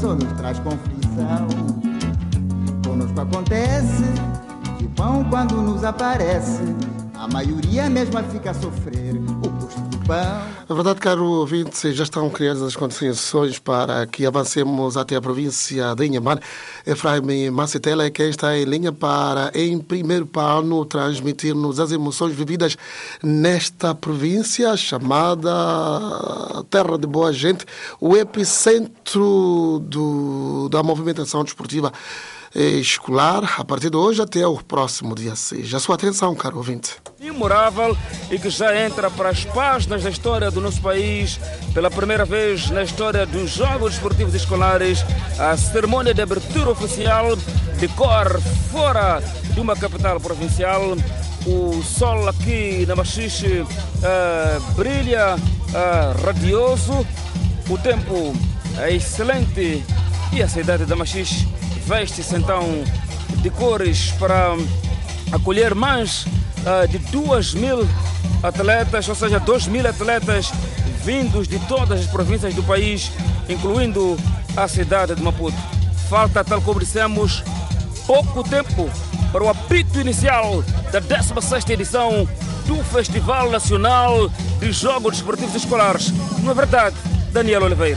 só nos traz confusão. Conosco acontece que o pão quando nos aparece, a maioria mesmo fica a sofrer o custo do pão. É verdade, caro ouvinte, já estão criadas as condições para que avancemos até a província de Inhambane. Efraim Macetela é quem está em linha para, em primeiro plano, transmitir-nos as emoções vividas nesta província chamada Terra de Boa Gente, o epicentro da movimentação desportiva escolar, a partir de hoje até o próximo dia 6. A sua atenção, caro ouvinte. Memorável e que já entra para as páginas da história do nosso país, pela primeira vez na história dos Jogos Desportivos Escolares, a cerimônia de abertura oficial decorre fora de uma capital provincial. O sol aqui na Machixe brilha radioso, o tempo é excelente e a cidade da Machixe veste-se então de cores para acolher mais de 2.000 atletas, ou seja, 2.000 atletas vindos de todas as províncias do país, incluindo a cidade de Maputo. Falta, tal como dissemos, pouco tempo para o apito inicial da 16ª edição do Festival Nacional de Jogos Desportivos Escolares. Não é verdade, Daniel Oliveira?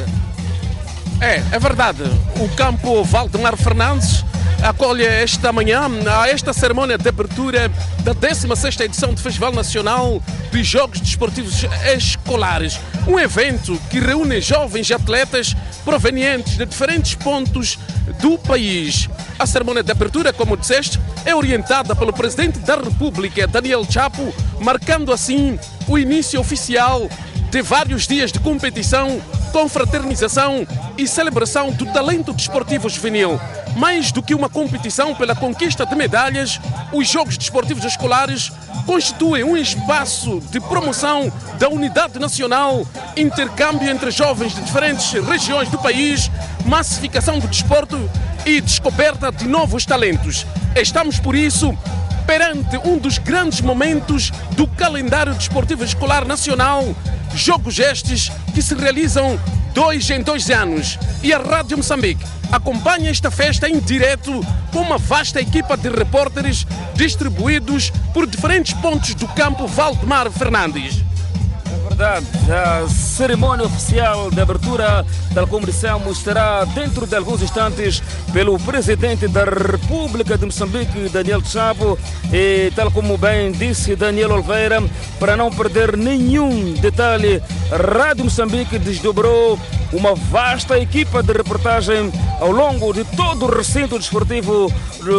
É verdade. O campo Valdemar Fernandes acolhe esta manhã esta cerimônia de abertura da 16ª edição do Festival Nacional de Jogos Desportivos Escolares. Um evento que reúne jovens atletas provenientes de diferentes pontos do país. A cerimônia de abertura, como disseste, é orientada pelo Presidente da República, Daniel Chapo, marcando assim o início oficial de vários dias de competição, confraternização e celebração do talento desportivo juvenil. Mais do que uma competição pela conquista de medalhas, os Jogos Desportivos Escolares constituem um espaço de promoção da unidade nacional, intercâmbio entre jovens de diferentes regiões do país, massificação do desporto e descoberta de novos talentos. Estamos, por isso, perante um dos grandes momentos do calendário desportivo escolar nacional, jogos estes que se realizam 2 em 2 anos. E a Rádio Moçambique acompanha esta festa em direto com uma vasta equipa de repórteres distribuídos por diferentes pontos do campo Valdemar Fernandes. É verdade, a cerimônia oficial de abertura, tal como dissemos, será dentro de alguns instantes pelo Presidente da República de Moçambique, Daniel Chapo, e tal como bem disse Daniel Oliveira, para não perder nenhum detalhe, a Rádio Moçambique desdobrou uma vasta equipa de reportagem ao longo de todo o recinto desportivo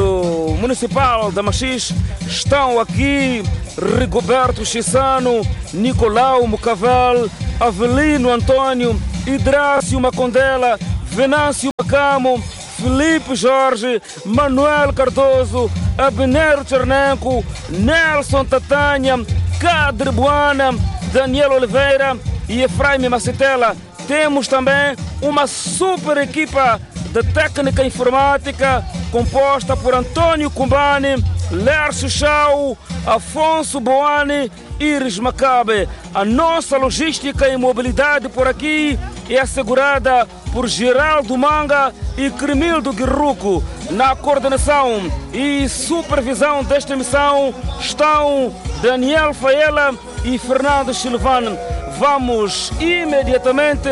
do Municipal da Machixe. Estão aqui Rigoberto Chissano, Nicolau Mucavel, Avelino Antônio, Hidrácio Macondela, Venâncio Macamo, Felipe Jorge, Manuel Cardoso, Abner Chernenko, Nelson Tatanha, Cadre Buana, Daniel Oliveira e Efraim Macetela. Temos também uma super equipa de técnica informática composta por Antônio Cumbani, Lércio Chau, Afonso Boani, Iris Macabe. A nossa logística e mobilidade por aqui é assegurada por Geraldo Manga e Cremildo Guerruco. Na coordenação e supervisão desta missão estão Daniel Faela e Fernando Silvano. Vamos imediatamente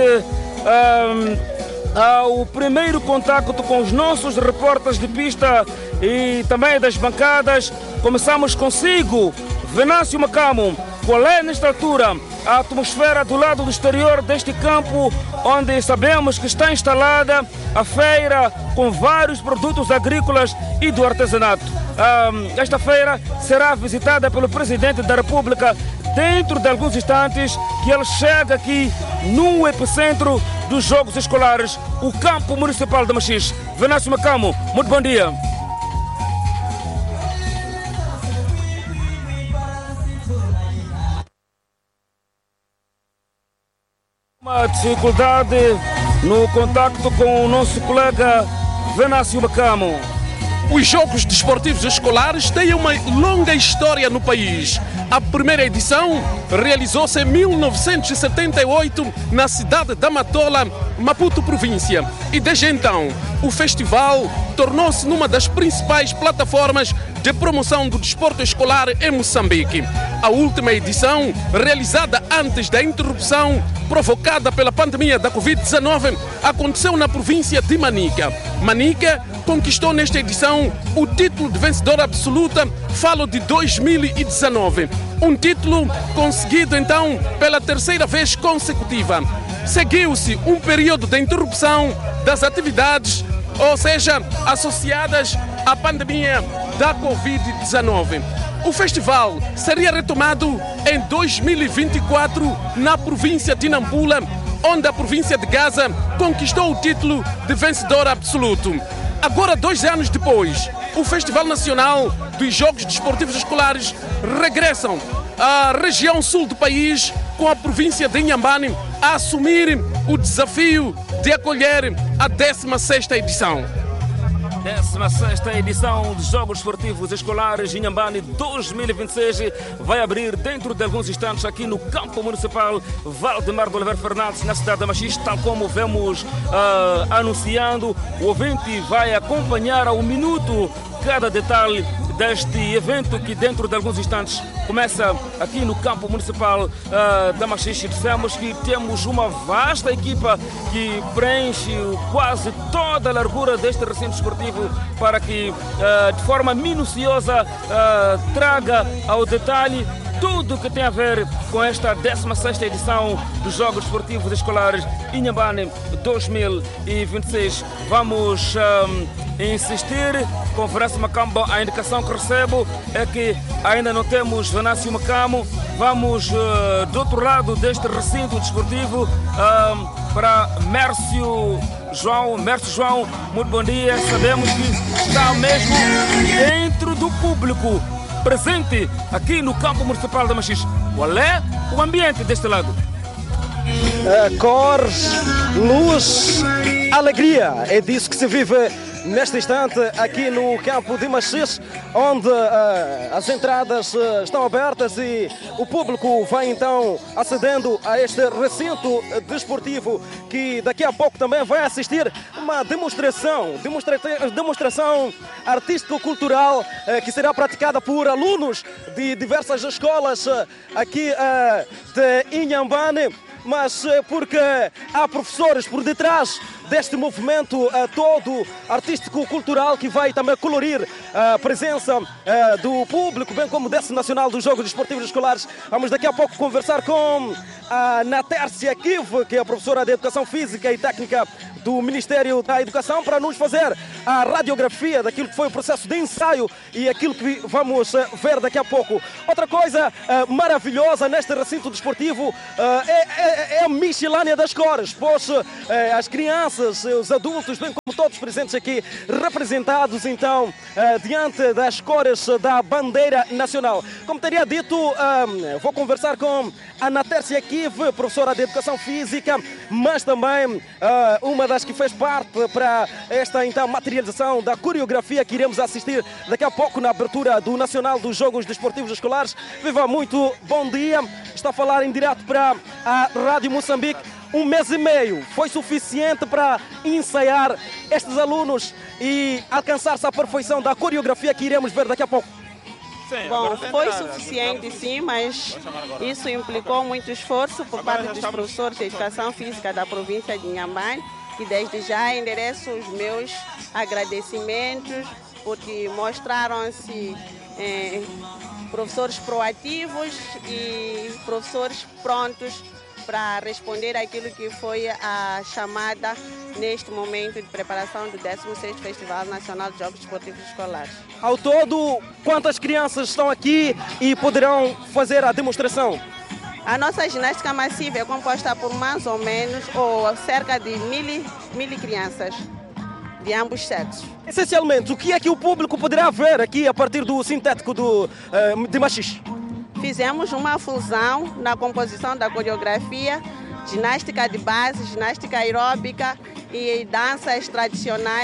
ao primeiro contacto com os nossos repórteres de pista e também das bancadas. Começamos consigo, Venâncio Macamo. Qual é, nesta altura, a atmosfera do lado do exterior deste campo, onde sabemos que está instalada a feira com vários produtos agrícolas e do artesanato? Esta feira será visitada pelo Presidente da República dentro de alguns instantes, que ele chega aqui no epicentro dos Jogos Escolares, o Campo Municipal de Machixe. Venâncio Macamo, muito bom dia. Uma dificuldade no contacto com o nosso colega Venâncio Macamo. Os Jogos Desportivos Escolares têm uma longa história no país. A primeira edição realizou-se em 1978 na cidade da Matola, Maputo, província. E desde então, o festival tornou-se numa das principais plataformas de promoção do desporto escolar em Moçambique. A última edição, realizada antes da interrupção provocada pela pandemia da Covid-19, aconteceu na província de Manica. Manica conquistou nesta edição o título de vencedora absoluta, falo de 2019. Um título conseguido então pela terceira vez consecutiva. Seguiu-se um período de interrupção das atividades, ou seja, associadas à pandemia da Covid-19. O festival seria retomado em 2024 na província de Nampula, onde a província de Gaza conquistou o título de vencedor absoluto. Agora, 2 anos depois, o Festival Nacional dos Jogos Desportivos Escolares regressam à região sul do país, com a província de Inhambane a assumir o desafio de acolher a 16ª edição. 16ª edição dos Jogos Esportivos Escolares Inhambane 2026 vai abrir dentro de alguns instantes aqui no campo municipal Valdemar de Oliveira Fernandes, na cidade de Machixe, tal como vemos anunciando. O ouvinte vai acompanhar ao minuto cada detalhe deste evento que dentro de alguns instantes começa aqui no campo municipal da Machixe. Dissemos que temos uma vasta equipa que preenche quase toda a largura deste recinto esportivo para que de forma minuciosa traga ao detalhe tudo que tem a ver com esta 16ª edição dos Jogos Esportivos Escolares Inhambane 2026. Vamos insistir, Conferência Macambo, a indicação que recebo é que ainda não temos Venâncio Macamo. Vamos do outro lado deste recinto desportivo para Mércio João. Mércio João, muito bom dia. Sabemos que está mesmo dentro do público presente aqui no campo municipal da Machixe. Qual é o ambiente deste lado? Cores, luz, alegria, é disso que se vive neste instante aqui no campo de Machixe, onde as entradas estão abertas e o público vai então acedendo a este recinto desportivo, que daqui a pouco também vai assistir uma demonstração artístico-cultural que será praticada por alunos de diversas escolas aqui de Inhambane. Mas porque há professores por detrás deste movimento todo artístico-cultural que vai também colorir a presença do público, bem como desse nacional dos Jogos Desportivos Escolares. Vamos daqui a pouco conversar com a Natércia Kiv, que é a professora de Educação Física e Técnica do Ministério da Educação, para nos fazer a radiografia daquilo que foi o processo de ensaio e aquilo que vamos ver daqui a pouco. Outra coisa maravilhosa neste recinto desportivo é a miscelânea das cores, pois as crianças, os adultos, bem como todos presentes aqui, representados então diante das cores da bandeira nacional. Como teria dito, vou conversar com a Natércia Kiv, professora de Educação Física, mas também uma das que fez parte para esta então materialização da coreografia que iremos assistir daqui a pouco na abertura do Nacional dos Jogos Desportivos Escolares. Viva, muito bom dia. Está a falar em direto para a Rádio Moçambique. 1 mês e meio foi suficiente para ensaiar estes alunos e alcançar-se a perfeição da coreografia que iremos ver daqui a pouco. Sim, bom, foi suficiente sim, mas isso implicou muito esforço por parte dos professores de Educação Física da província de Inhambane, e desde já endereço os meus agradecimentos, porque mostraram-se professores proativos e professores prontos para responder àquilo que foi a chamada neste momento de preparação do 16º Festival Nacional de Jogos Desportivos Escolares. Ao todo, quantas crianças estão aqui e poderão fazer a demonstração? A nossa ginástica massiva é composta por mais ou menos cerca de mil crianças de ambos sexos. Essencialmente, o que é que o público poderá ver aqui a partir do sintético de Machixe? Fizemos uma fusão na composição da coreografia, ginástica de base, ginástica aeróbica e danças tradicionais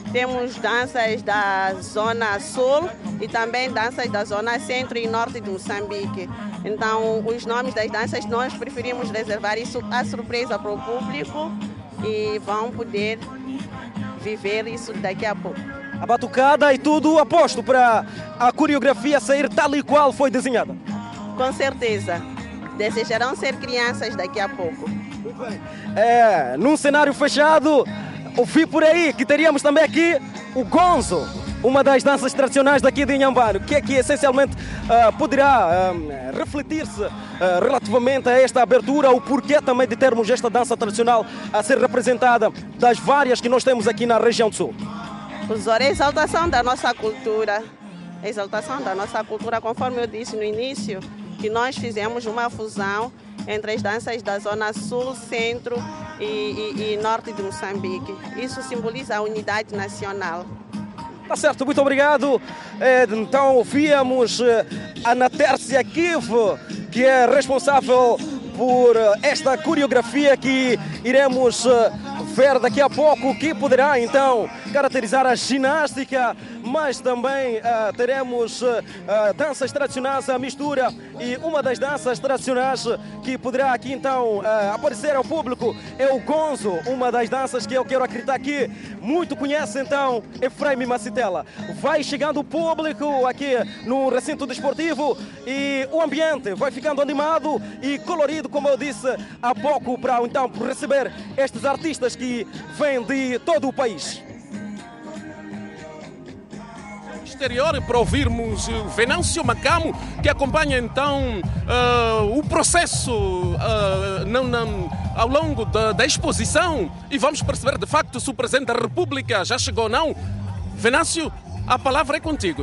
temos danças da Zona Sul e também danças da Zona Centro e Norte de Moçambique. Então, os nomes das danças nós preferimos reservar isso à surpresa para o público e vão poder viver isso daqui a pouco. A batucada e tudo aposto para a coreografia sair tal e qual foi desenhada? Com certeza. Desejarão ser crianças daqui a pouco. Muito bem. Num cenário fechado, ouvi por aí que teríamos também aqui o gonzo, uma das danças tradicionais daqui de Inhambane. O que é que essencialmente poderá refletir-se relativamente a esta abertura, o porquê também de termos esta dança tradicional a ser representada das várias que nós temos aqui na região do Sul? Professor, a exaltação da nossa cultura. A exaltação da nossa cultura, conforme eu disse no início, que nós fizemos uma fusão entre as danças da Zona Sul, Centro e Norte de Moçambique. Isso simboliza a unidade nacional. Tá certo, muito obrigado. Então ouvíamos a Ana Tércia Kiv, que é responsável por esta coreografia que iremos ver daqui a pouco, que poderá então caracterizar a ginástica, mas também teremos danças tradicionais, a mistura, e uma das danças tradicionais que poderá aqui então aparecer ao público é o gonzo, uma das danças que eu quero acreditar que muito conhece então Efraim Macitela. Vai chegando o público aqui no recinto desportivo e o ambiente vai ficando animado e colorido, como eu disse há pouco, para então receber estes artistas que vêm de todo o país. Exterior para ouvirmos o Venâncio Macamo, que acompanha então o processo ao longo da exposição, e vamos perceber de facto se o Presidente da República já chegou ou não. Venâncio, a palavra é contigo.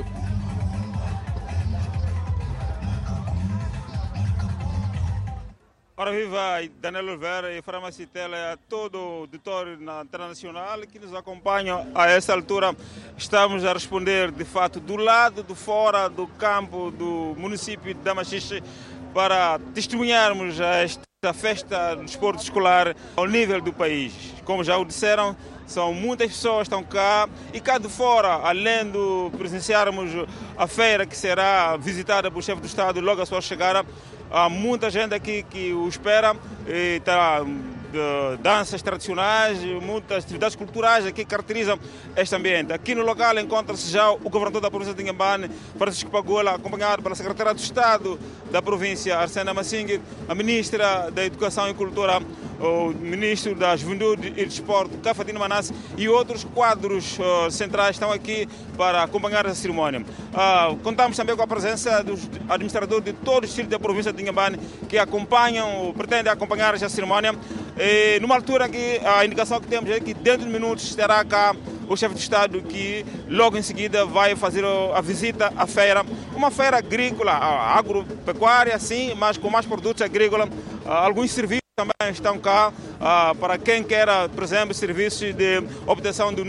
Ora viva, Daniel Oliveira e Efraim Macitela, a todo o auditório internacional que nos acompanha a essa altura. Estamos a responder, de fato, do lado de fora do campo do município de Damaxixe para testemunharmos esta festa do desporto escolar ao nível do país. Como já o disseram, são muitas pessoas que estão cá e cá de fora, além de presenciarmos a feira que será visitada pelo chefe do Estado logo à sua chegada. Há muita gente aqui que o espera, e terá danças tradicionais, muitas atividades culturais aqui que caracterizam este ambiente. Aqui no local encontra-se já o governador da província de Inhambane, Francisco Pagola, acompanhado pela secretária de Estado da província, Arsena Massingue, a ministra da Educação e Cultura, o ministro da Juventude e Desporto, Cafatino Manasse, e outros quadros centrais estão aqui para acompanhar essa cerimónia. Contamos também com a presença dos administradores de todo o distrito da província de Inhambane que acompanham, pretendem acompanhar esta cerimónia. E numa altura que a indicação que temos é que dentro de minutos estará cá o chefe de Estado, que logo em seguida vai fazer a visita à feira, uma feira agrícola, agropecuária, sim, mas com mais produtos agrícolas. Alguns serviços também estão cá para quem quer, por exemplo, serviços de obtenção do